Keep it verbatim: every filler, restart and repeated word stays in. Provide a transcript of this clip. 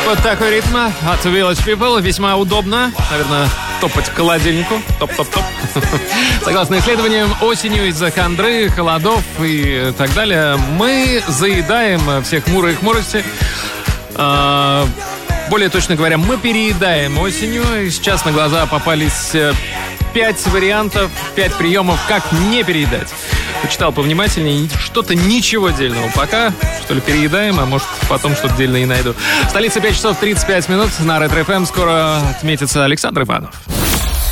Вот такой ритм от Village People. Весьма удобно. Наверное, топать к холодильнику. Топ-топ-топ. Согласно исследованиям, осенью из-за хандры, холодов и так далее мы заедаем все хмурые хмурости. Более точно говоря, мы переедаем осенью. И сейчас на глаза попались пять вариантов, пять приемов, как не переедать. Почитал повнимательнее, что-то ничего дельного. Пока, что ли, переедаем, а может, потом что-то дельное и найду. Столица пять часов тридцать пять минут. На Ретро эф эм скоро отметится Александр Иванов.